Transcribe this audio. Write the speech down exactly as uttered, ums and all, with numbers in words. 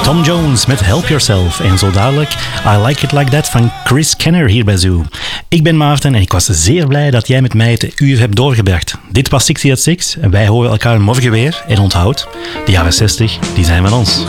Tom Jones met Help Yourself. En zo dadelijk I Like It Like That van Chris Kenner hier bij Zoo. Ik ben Maarten en ik was zeer blij dat jij met mij het uur hebt doorgebracht. Dit was zestig at zes en wij horen elkaar morgen weer. En onthoud, de jaren zestig, die zijn van ons.